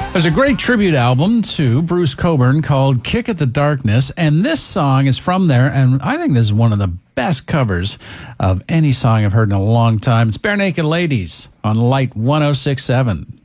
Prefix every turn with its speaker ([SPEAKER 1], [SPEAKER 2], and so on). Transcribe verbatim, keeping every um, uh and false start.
[SPEAKER 1] There's a great tribute album to Bruce Cockburn called Kick at the Darkness, and this song is from there, and I think this is one of the best covers of any song I've heard in a long time. It's Bare Naked Ladies on Light one oh six point seven.